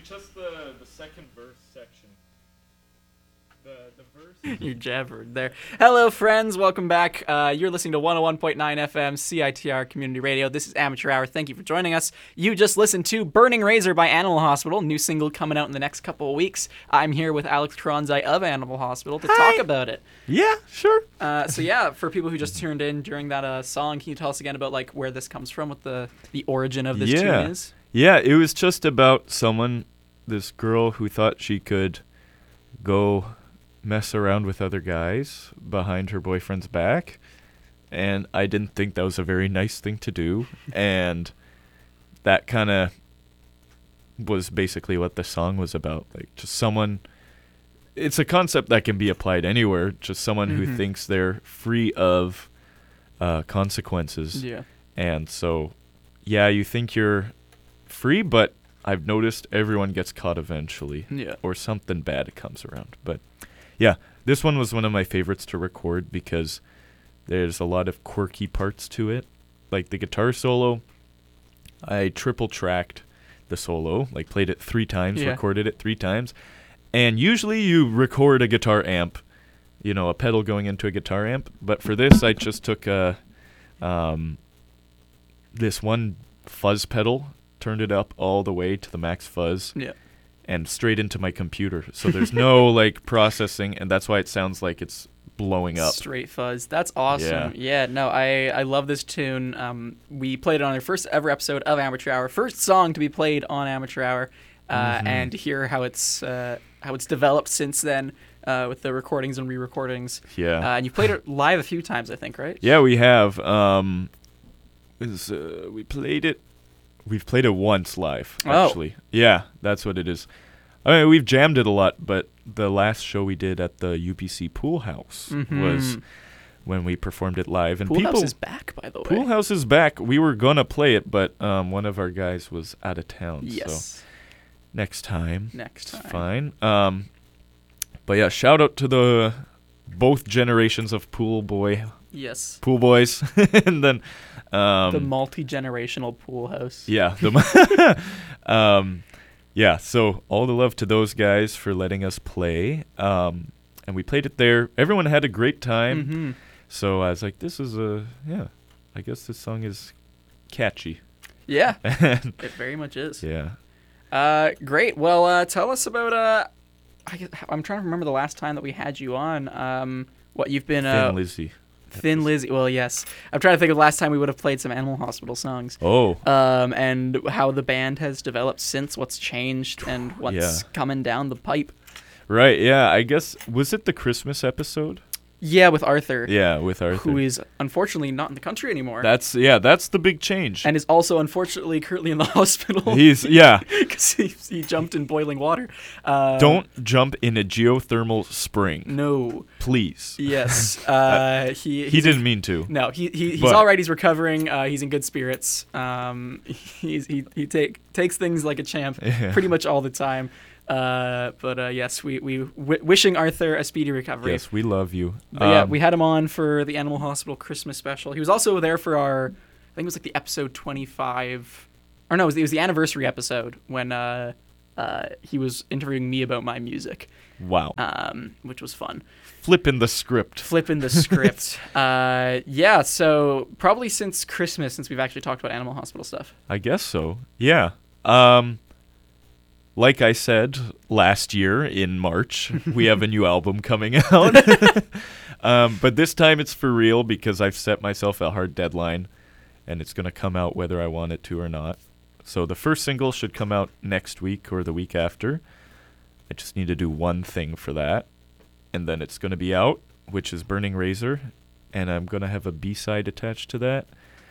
just the second verse section. The verse. You jabbered there. Hello, friends. Welcome back. You're listening to 101.9 FM CITR Community Radio. This is Amateur Hour. Thank you for joining us. You just listened to Burning Razor by Animal Hospital. New single coming out in the next couple of weeks. I'm here with Alex Kronzai of Animal Hospital to talk about it. Yeah, sure. So yeah, for people who just tuned in during that song, can you tell us again about like where this comes from, what the origin of this tune is? Yeah, it was just about this girl who thought she could go mess around with other guys behind her boyfriend's back, and I didn't think that was a very nice thing to do, and that kind of was basically what the song was about. Like, just someone, it's a concept that can be applied anywhere, just someone who thinks they're free of consequences. Yeah. And so, yeah, you think you're free, but I've noticed everyone gets caught eventually. Yeah. Or something bad comes around. But yeah, this one was one of my favorites to record because there's a lot of quirky parts to it. Like the guitar solo, I triple tracked the solo, like played it 3 times, recorded it 3 times. And usually you record a guitar amp, a pedal going into a guitar amp. But for this, I just took this one fuzz pedal, turned it up all the way to the max fuzz. Yeah. And straight into my computer. So there's no like processing, and that's why it sounds like it's blowing up. Straight fuzz. That's awesome. Yeah, no, I love this tune. We played it on our first ever episode of Amateur Hour. First song to be played on Amateur Hour. And to hear how it's developed since then with the recordings and re-recordings. Yeah. And you played it live a few times, I think, right? Yeah, we have. We've played it once live, actually. Oh. Yeah, that's what it is. I mean, we've jammed it a lot, but the last show we did at the UPC Pool House was when we performed it live. And Pool House is back, by the way. Pool House is back. We were going to play it, but one of our guys was out of town. Yes. So next time. It's fine. But yeah, shout out to both generations of pool boys. And then the multi-generational pool house. Yeah. Yeah, so all the love to those guys for letting us play. And we played it there. Everyone had a great time. So I was like, I guess this song is catchy. Yeah, it very much is. Yeah. Great. Well, tell us about, I'm trying to remember the last time that we had you on. What you've been... Thin Lizzy. Thin Lizzy. Well, yes. I'm trying to think of the last time we would have played some Animal Hospital songs. Oh. And how the band has developed since, what's changed, and what's coming down the pipe. Right, yeah. I guess, was it the Christmas episode? Yeah, with Arthur. Yeah, with Arthur. Who is unfortunately not in the country anymore. That's the big change. And is also unfortunately currently in the hospital. Because he jumped in boiling water. Don't jump in a geothermal spring. No. Please. Yes. He didn't mean to. No, he's all right. He's recovering. He's in good spirits. He takes things like a champ pretty much all the time. But yes, we wishing Arthur a speedy recovery. Yes, we love you. But yeah, we had him on for the Animal Hospital Christmas special. He was also there for our, I think it was like the episode 25, or no, it was the anniversary episode when he was interviewing me about my music. Wow. Which was fun. Flipping the script. Yeah, so probably since Christmas, since we've actually talked about Animal Hospital stuff. I guess so. Yeah. Like I said last year in March, we have a new album coming out. But this time it's for real because I've set myself a hard deadline and it's going to come out whether I want it to or not. So the first single should come out next week or the week after. I just need to do one thing for that. And then it's going to be out, which is Burning Razor. And I'm going to have a B-side attached to that.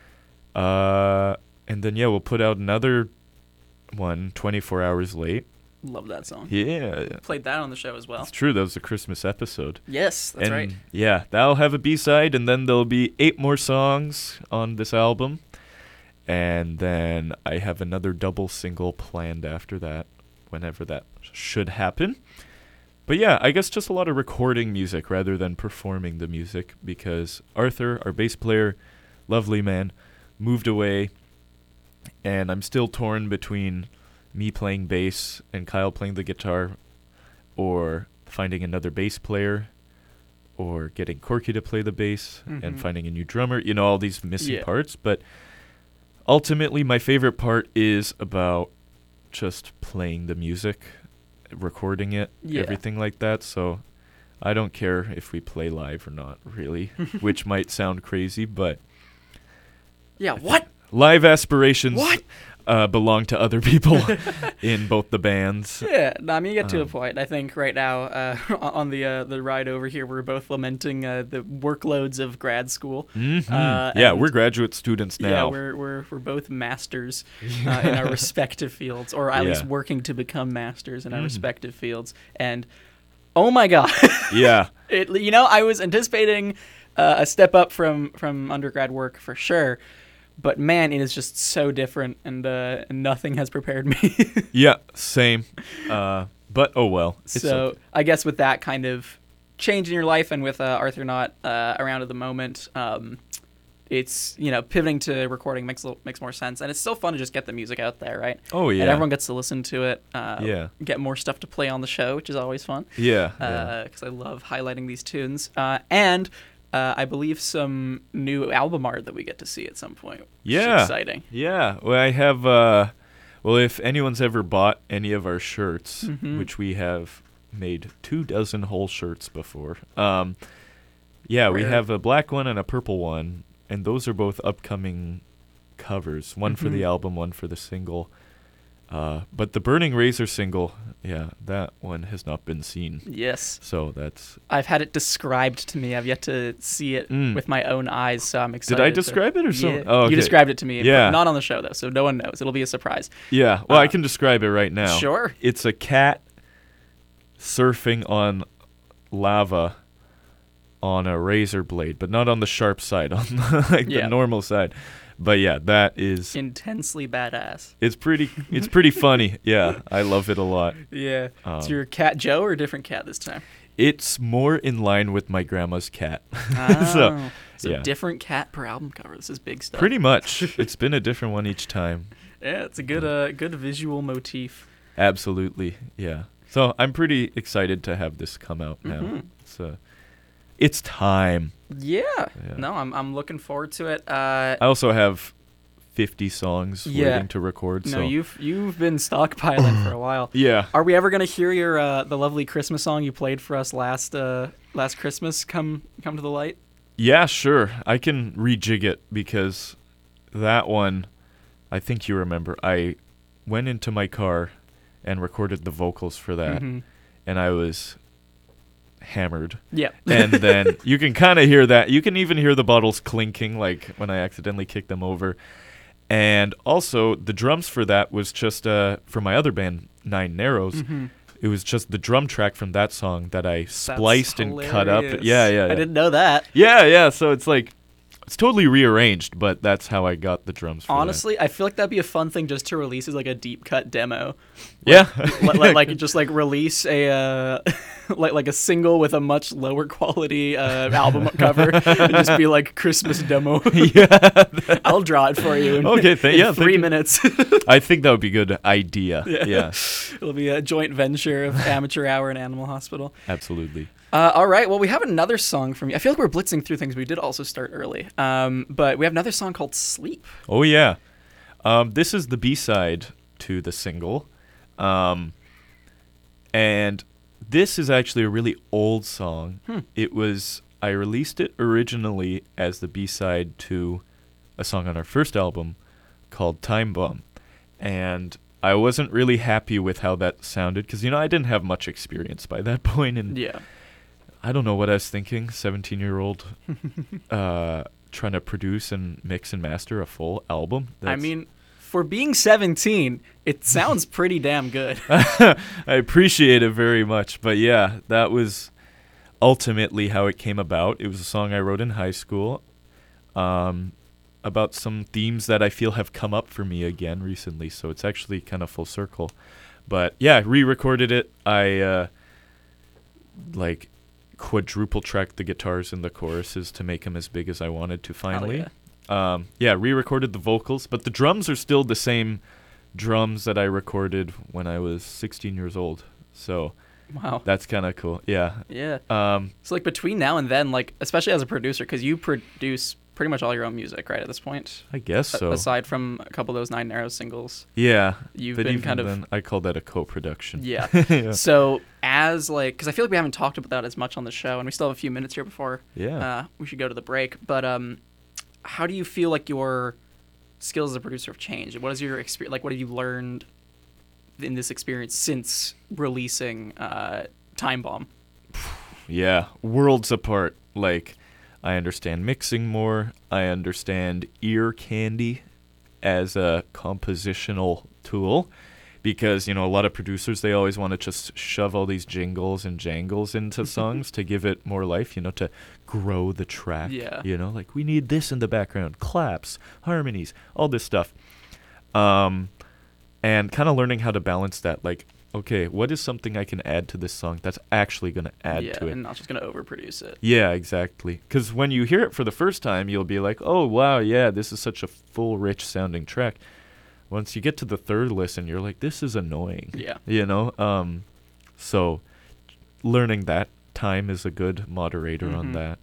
And then, we'll put out another one 24 hours late. Love that song. Yeah. Played that on the show as well. It's true. That was a Christmas episode. Yes, that's right. Yeah, that'll have a B-side, and then there'll be 8 more songs on this album. And then I have another double single planned after that, whenever that should happen. But yeah, I guess just a lot of recording music rather than performing the music, because Arthur, our bass player, lovely man, moved away, and I'm still torn between me playing bass and Kyle playing the guitar, or finding another bass player, or getting Corky to play the bass Mhm. and finding a new drummer, all these missing Yeah. parts. But ultimately, my favorite part is about just playing the music, recording it, Yeah. everything like that. So I don't care if we play live or not, really, which might sound crazy, but Yeah, what? live aspirations What? belong to other people in both the bands. Yeah, no, I mean, you get to a Um, point. I think right now, on the ride over here, we're both lamenting the workloads of grad school. Mhm. Uh, Yeah, and- we're graduate students Yeah, now. we're both masters in our respective fields, or at least Yeah. working to become masters in our Mhm. respective fields. And oh my god, Yeah. I was anticipating a step up from undergrad work for sure, but man, it is just so different, and nothing has prepared me. Yeah, same. But oh well. It's So okay. I guess with that kind of change in your life, and with Arthur not around at the moment, it's pivoting to recording makes more sense, and it's still fun to just get the music out there, right? Oh yeah. And everyone gets to listen to it. Yeah. Get more stuff to play on the show, which is always fun. Yeah. Yeah. Because I love highlighting these tunes, and I believe some new album art that we get to see at some point. Which is Yeah. exciting. Yeah. Well, I have. Well, if anyone's ever bought any of our shirts, Mhm. which we have made 24 whole shirts before. Yeah, we Rare. have a black one and a purple one, and those are both upcoming covers. One for the Mhm. album, one for the single. But the Burning Razor single, yeah, that one has not been seen. Yes. So that's. I've had it described to me. I've yet to see it Mm. with my own eyes, so I'm excited. Did I to- describe it or Yeah. something? Oh, okay. You described it to me, Yeah. but not on the show, though, so no one knows. It'll be a surprise. Yeah, well, I Uh, can describe it right now. Sure. It's a cat surfing on lava on a razor blade, but not on the sharp side, on like Yeah. the normal side. But yeah, that is Intensely badass. it's pretty funny. Yeah, I love it a lot. Yeah. It's Um, your cat Joe or a different cat this time? It's more in line with my grandma's cat. Oh. So yeah. different cat per album cover. This is big stuff. Pretty much. It's been a different one each time. Yeah, it's a good visual motif. Absolutely. Yeah. So I'm pretty excited to have this come out now. Mhm. It's time. Yeah. Yeah. No, I'm looking forward to it. I also have 50 songs Yeah. waiting to record. No, So you've been stockpiling for a while. yeah. Are we ever gonna hear your the lovely Christmas song you played for us last Christmas come to the light? Yeah, sure. I can rejig it because that one, I think you remember, I went into my car and recorded the vocals for that, Mhm. and I was hammered. Yeah. And then you can kind of hear that. You can even hear the bottles clinking, like when I accidentally kicked them over. And also, the drums for that was just for my other band, Nine Narrows. Mhm. It was just the drum track from that song that I That's spliced and cut up. hilarious. Yeah. I didn't know that. Yeah. So it's like it's totally rearranged, but that's how I got the drums. For Honestly, I feel like that'd be a fun thing just to release as like a deep cut demo. that. Like just like release a like a single with a much lower quality album cover and just be like Christmas demo. Yeah. I'll draw it for you. In, Okay, in thank 3 you. minutes. I think that would be a good idea. Yeah. Yeah, It'll be a joint venture of Amateur Hour and Animal Hospital. absolutely. All right. Well, we have another song from you. I feel like we're blitzing through things. We did also start early. But we have another song called Sleep. Oh yeah, this is the B-side to the single, and this is actually a really old song. I released it originally as the B-side to a song on our first album called Time Bomb, and I wasn't really happy with how that sounded because I didn't have much experience by that point, and Yeah. I don't know what I was thinking. 17-year-old trying to produce and mix and master a full album. I mean, for being 17, it sounds pretty damn good. I appreciate it very much. But yeah, that was ultimately how it came about. It was a song I wrote in high school about some themes that I feel have come up for me again recently. So it's actually kind of full circle. But yeah, I re-recorded it. I quadruple tracked the guitars and the choruses to make them as big as I wanted to finally. Hell Re-recorded the vocals, but the drums are still the same drums that I recorded when I was 16 years old. So Wow. that's kind of cool. Yeah. Yeah. Um, So like between now and then, like especially as a producer, because you produce pretty much all your own music, right? At this point, I guess so. aside from a couple of those Nine Narrows singles, Yeah. you've But been even kind of then, I call that a co-production. yeah. Yeah. So as like, because I feel like we haven't talked about that as much on the show, and we still have a few minutes here before Yeah. we should go to the break. But how do you feel like your skills as a producer have changed? What is your experience? Like, what have you learned in this experience since releasing Time Bomb? Yeah, worlds apart. Like, I understand mixing more. I understand ear candy as a compositional tool because, you know, a lot of producers, they always want to just shove all these jingles and jangles into songs to give it more life, you know, to grow the track. Yeah. You know, like we need this in the background, claps, harmonies, all this stuff. And kind of learning how to balance that. Like, okay, what is something I can add to this song that's actually going to add Yeah, to it? and not just gonna overproduce it. Yeah, exactly. Because when you hear it for the first time, you'll be like, oh, wow, yeah, this is such a full, rich sounding track. Once you get to the third listen, you're like, this is annoying. Yeah. You know? So learning that time is a good moderator on Mhm. that.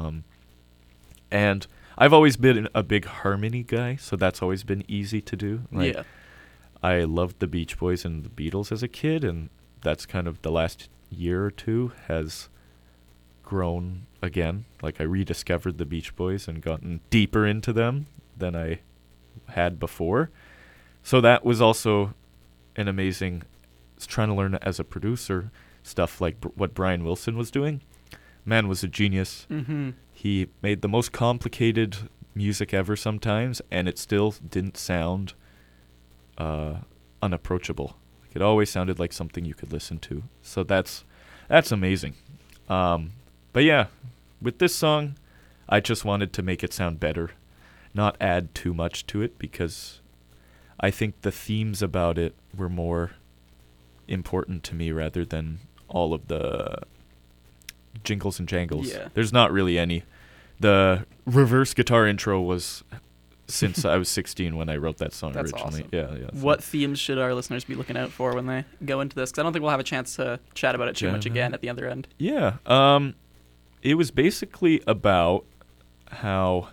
And I've always been a big harmony guy, so that's always been easy to do. Like, Yeah. I loved the Beach Boys and the Beatles as a kid, and that's kind of the last year or two has grown again. Like, I rediscovered the Beach Boys and gotten deeper into them than I had before. So that was also an amazing, trying to learn as a producer stuff like what Brian Wilson was doing. Man was a genius. Mm-hmm. He made the most complicated music ever sometimes, and it still didn't sound unapproachable. It always sounded like something you could listen to. So that's amazing. But yeah, with this song, I just wanted to make it sound better, not add too much to it, because I think the themes about it were more important to me rather than all of the jingles and jangles. Yeah. There's not really any. The reverse guitar intro was since I was 16 when I wrote that song That's originally. awesome. Yeah. So. What themes should our listeners be looking out for when they go into this? Because I don't think we'll have a chance to chat about it too much again at the other end. Yeah. It was basically about how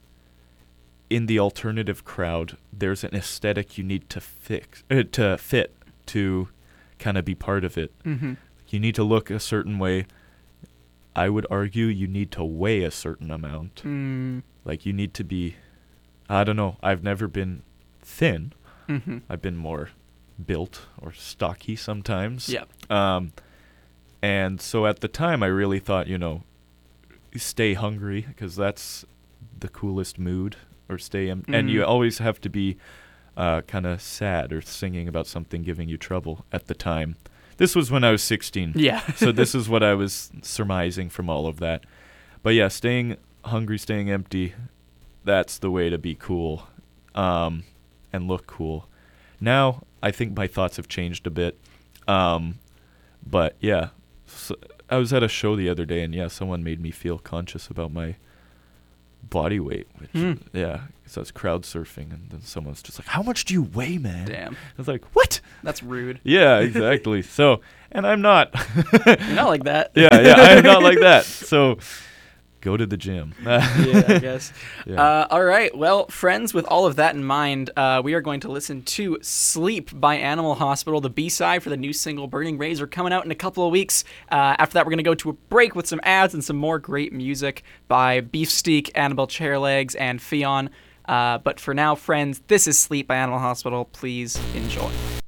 in the alternative crowd there's an aesthetic you need to fit to kind of be part of it. Mm-hmm. You need to look a certain way. I would argue you need to weigh a certain amount. Like you need to be, I don't know, I've never been thin. Mm-hmm. I've been more built or stocky sometimes. Yeah. And so at the time I really thought, you know, stay hungry because that's the coolest mood, or stay and you always have to be kind of sad or singing about something giving you trouble at the time. This was when I was 16. Yeah. So this is what I was surmising from all of that. But yeah, staying hungry, staying empty, that's the way to be cool and look cool. Now, I think my thoughts have changed a bit. But yeah, so I was at a show the other day, and yeah, someone made me feel conscious about my body weight. Which, yeah, because I was crowd surfing, and then someone's just like, how much do you weigh, man? Damn. I was like, what? That's rude. Yeah, exactly. So, and I'm not. You're not like that. Yeah, I'm not like that. So, go to the gym. Yeah, I guess. Yeah. All right. Well, friends, with all of that in mind, we are going to listen to Sleep by Animal Hospital, the B-side for the new single Burning Razor, coming out in a couple of weeks. After that, we're going to go to a break with some ads and some more great music by Beefsteak, Annabelle Chairlegs, and Fionn. But for now, friends, this is Sleep by Animal Hospital. Please enjoy.